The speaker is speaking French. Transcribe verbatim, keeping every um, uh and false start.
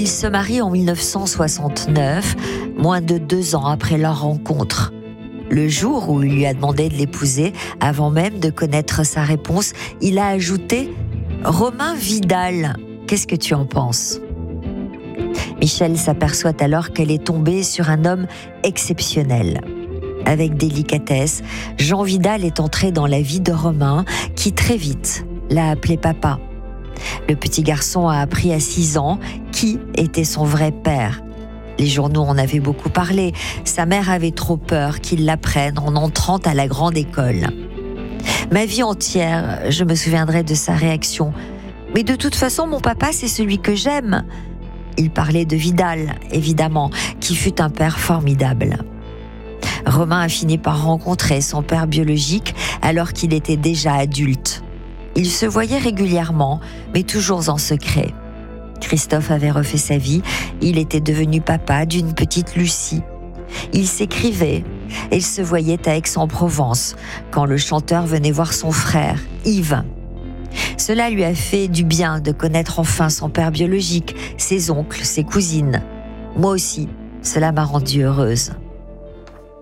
Ils se marient en mille neuf cent soixante-neuf, moins de deux ans après leur rencontre. Le jour où il lui a demandé de l'épouser, avant même de connaître sa réponse, il a ajouté « Romain Vidal, qu'est-ce que tu en penses ?» Michel s'aperçoit alors qu'elle est tombée sur un homme exceptionnel. Avec délicatesse, Jean Vidal est entré dans la vie de Romain, qui très vite l'a appelé papa. Le petit garçon a appris à six ans qui était son vrai père. Les journaux en avaient beaucoup parlé. Sa mère avait trop peur qu'il l'apprenne en entrant à la grande école. Ma vie entière, je me souviendrai de sa réaction. « Mais de toute façon, mon papa, c'est celui que j'aime. » Il parlait de Vidal, évidemment, qui fut un père formidable. Romain a fini par rencontrer son père biologique alors qu'il était déjà adulte. Ils se voyaient régulièrement, mais toujours en secret. Christophe avait refait sa vie, il était devenu papa d'une petite Lucie. Ils s'écrivaient et se voyaient à Aix-en-Provence quand le chanteur venait voir son frère, Yves. Cela lui a fait du bien de connaître enfin son père biologique, ses oncles, ses cousines. Moi aussi, cela m'a rendue heureuse.